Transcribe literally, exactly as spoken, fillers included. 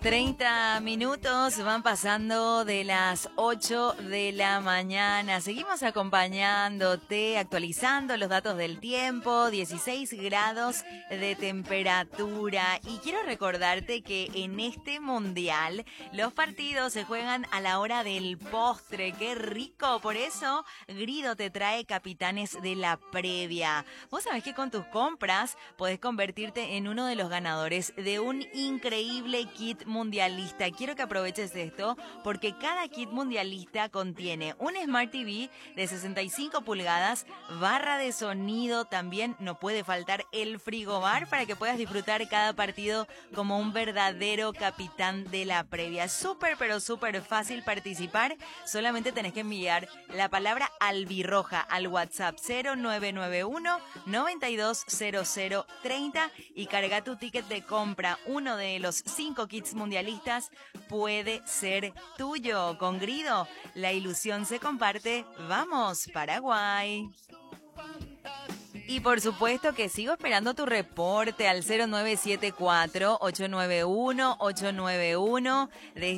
treinta minutos van pasando de las ocho de la mañana. Seguimos acompañándote, actualizando los datos del tiempo, dieciséis grados de temperatura. Y quiero recordarte que en este mundial los partidos se juegan a la hora del postre. ¡Qué rico! Por eso Grido te trae Capitanes de la Previa. Vos sabés que con tus compras podés convertirte en uno de los ganadores de un increíble kit mundialista. Quiero que aproveches esto porque cada kit mundialista contiene un Smart T V de sesenta y cinco pulgadas, barra de sonido, también no puede faltar el frigobar para que puedas disfrutar cada partido como un verdadero capitán de la previa. Súper, pero súper fácil participar. Solamente tenés que enviar la palabra albirroja al WhatsApp cero nueve nueve uno, noventa y dos cero cero treinta y carga tu ticket de compra. Uno de los cinco kits mundialistas puede ser tuyo. Con Grido, la ilusión se comparte. ¡Vamos, Paraguay! Y por supuesto que sigo esperando tu reporte al cero nueve siete cuatro, ocho nueve uno, ocho nueve uno de